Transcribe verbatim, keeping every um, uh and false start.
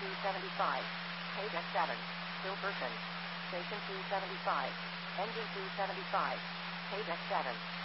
two seventy-five. Page F seven. Still person. Station two seventy-five. Engine two seventy-five. Page F seven.